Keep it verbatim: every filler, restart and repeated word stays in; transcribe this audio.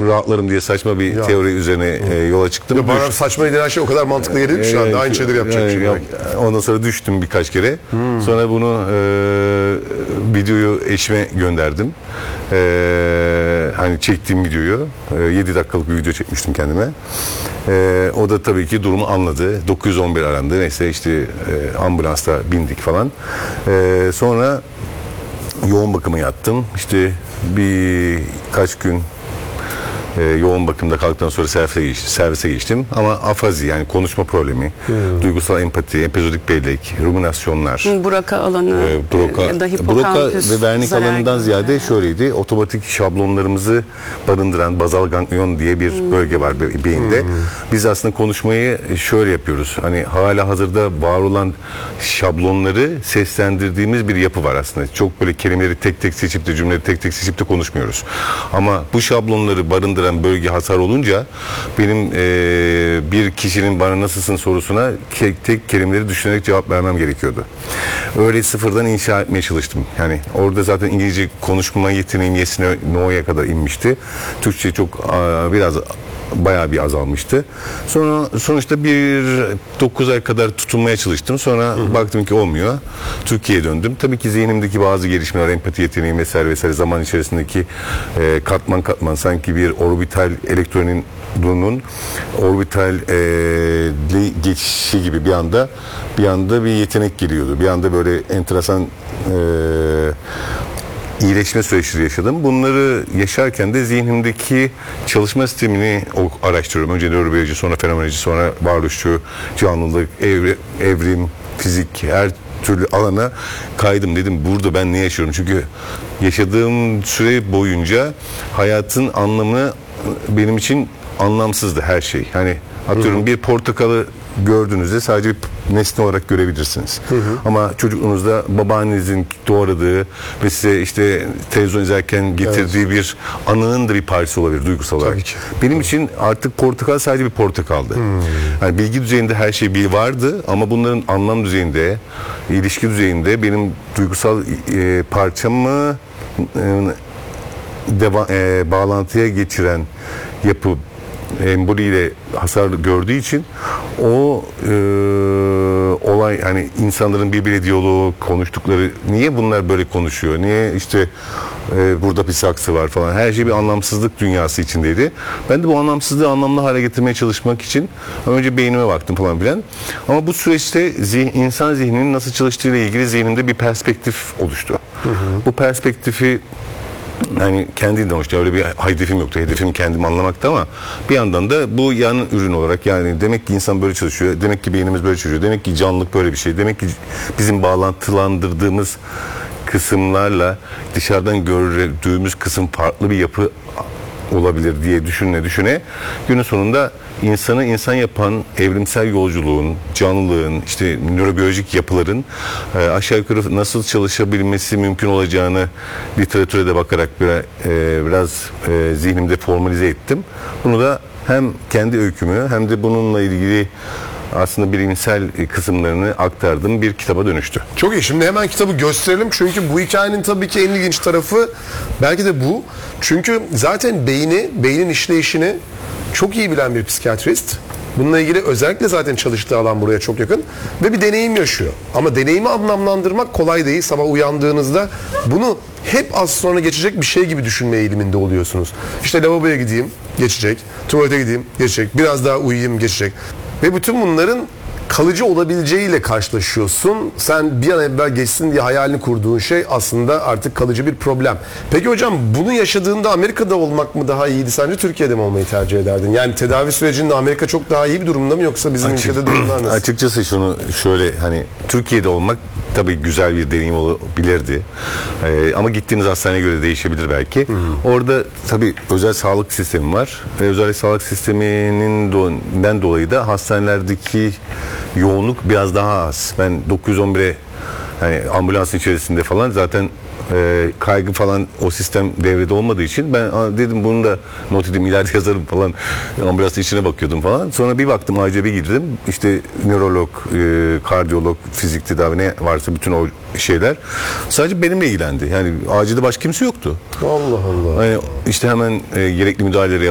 rahatlarım diye saçma bir Ya. teori üzerine e, yola çıktım. Ya bana Düş- saçma edilen şey o kadar mantıklı geliyor ki şu anda. Aynı şeyleri yapacak Yani şimdi. yap- Ondan sonra düştüm birkaç kere. Sonra bunu e, videoyu eşime gönderdim. E, hani çektiğim videoyu. E, yedi dakikalık bir video çekmiştim kendime. E, o da tabii ki durumu anladı. dokuz yüz on bir arandı. Neyse işte e, ambulansta bindik falan. E, sonra yoğun bakıma yattım. İşte birkaç gün e, yoğun bakımda kaldıktan sonra servise, geç, servise geçtim. Ama afazi yani konuşma problemi, hmm. duygusal empati, epizodik bellek, ruminasyonlar, Broca alanı e, broka, ya da broka hipokampüs ve vernik zarar alanından görüyor. ziyade şöyleydi. Otomatik şablonlarımızı barındıran bazal ganglion diye bir hmm. bölge var be- beyinde. Hmm. Biz aslında konuşmayı şöyle yapıyoruz. Hani hala hazırda var olan şablonları seslendirdiğimiz bir yapı var aslında. Çok böyle kelimeleri tek tek seçip de cümleleri tek tek seçip de konuşmuyoruz. Ama bu şablonları barındıran bölge hasar olunca benim e, bir kişinin bana nasılsın sorusuna tek tek kelimeleri düşünerek cevap vermem gerekiyordu. Öyle sıfırdan inşa etmeye çalıştım. Yani orada zaten İngilizce konuşma yeteneğim yesine no'ya kadar inmişti. Türkçe çok a, biraz bayağı bir azalmıştı. Sonra sonuçta bir dokuz ay kadar tutunmaya çalıştım. Sonra hı hı. baktım ki olmuyor. Türkiye'ye döndüm. Tabii ki zihnimdeki bazı gelişmeler, empati yeteneği vesaire vesaire zaman içerisindeki e, katman katman sanki bir orbital elektronin bunun orbital e, geçişi gibi bir anda bir anda bir yetenek geliyordu. Bir anda böyle enteresan e, iyileşme süreçleri yaşadım. Bunları yaşarken de zihnimdeki çalışma sistemini araştırıyorum. Önce nörobiyoloji, sonra fenomenoloji, sonra varoluşçu, canlılık, evri, evrim, fizik, her türlü alana kaydım. Dedim burada ben ne yaşıyorum? Çünkü yaşadığım süre boyunca hayatın anlamı benim için anlamsızdı her şey. Hani atıyorum hı hı. bir portakalı gördüğünüzde sadece bir nesne olarak görebilirsiniz. Hı hı. Ama çocukluğunuzda babaannenizin doğradığı ve size işte televizyon izlerken getirdiği evet. bir anının da bir parçası olabilir duygusal olarak. Benim için artık portakal sadece bir portakaldı. Hmm. Yani bilgi düzeyinde her şey bir vardı ama bunların anlam düzeyinde, ilişki düzeyinde benim duygusal e, parçamı e, deva, e, bağlantıya geçiren yapı emboliyle hasar gördüğü için o e, olay hani insanların birbiriyle diyaloğu konuştukları niye bunlar böyle konuşuyor niye işte e, burada bir saksı var falan her şey bir anlamsızlık dünyası içindeydi. Ben de bu anlamsızlığı anlamlı hale getirmeye çalışmak için önce beynime baktım falan bilen ama bu süreçte zih, insan zihninin nasıl çalıştığıyla ilgili zihnimde bir perspektif oluştu. Hı hı. Bu perspektifi yani kendimden hoştu. Öyle bir hedefim yoktu. Hedefim kendimi anlamakta ama bir yandan da bu yan ürün olarak yani demek ki insan böyle çalışıyor. Demek ki beynimiz böyle çalışıyor. Demek ki canlılık böyle bir şey. Demek ki bizim bağlantılandırdığımız kısımlarla dışarıdan gördüğümüz kısım farklı bir yapı olabilir diye düşüne düşüne günün sonunda insanı insan yapan evrimsel yolculuğun, canlılığın, işte nörobiyolojik yapıların e, aşağı yukarı nasıl çalışabilmesi mümkün olacağını literatüre de bakarak biraz, e, biraz e, zihnimde formalize ettim. Bunu da hem kendi öykümü hem de bununla ilgili aslında bilimsel kısımlarını aktardığım bir kitaba dönüştü. Çok iyi. Şimdi hemen kitabı gösterelim. Çünkü bu hikayenin tabii ki en ilginç tarafı belki de bu. Çünkü zaten beyni, beynin işleyişini çok iyi bilen bir psikiyatrist. Bununla ilgili özellikle zaten çalıştığı alan buraya çok yakın. Ve bir deneyim yaşıyor. Ama deneyimi anlamlandırmak kolay değil. Sabah uyandığınızda bunu hep az sonra geçecek bir şey gibi düşünme eğiliminde oluyorsunuz. İşte lavaboya gideyim, geçecek. Tuvalete gideyim, geçecek. Biraz daha uyuyayım, geçecek. Ve bütün bunların kalıcı olabileceğiyle karşılaşıyorsun. Sen bir an evvel geçsin diye hayalini kurduğun şey aslında artık kalıcı bir problem. Peki hocam bunu yaşadığında Amerika'da olmak mı daha iyiydi sence Türkiye'de mi olmayı tercih ederdin? Yani tedavi sürecinde Amerika çok daha iyi bir durumda mı yoksa bizim Açık, ülkede durumlar nasıl? Açıkçası şunu şöyle hani Türkiye'de olmak tabii güzel bir deneyim olabilirdi. Ee, ama gittiğiniz hastaneye göre değişebilir belki. Hı hı. Orada tabii özel sağlık sistemi var. Ve özel sağlık sisteminin do- dolayı da hastanelerdeki yoğunluk biraz daha az. Ben dokuz yüz on bire yani ambulansın içerisinde falan zaten e, kaygı falan o sistem devrede olmadığı için ben dedim bunu da not edeyim ileride yazarım falan ambulansın içine bakıyordum falan. Sonra bir baktım acaba girdim işte nörolog, e, kardiyolog, fizik tedavi ne varsa bütün o şeyler sadece benimle ilgilendi. Yani acilde başka kimse yoktu. Allah Allah. Yani işte hemen e, gerekli müdahaleleri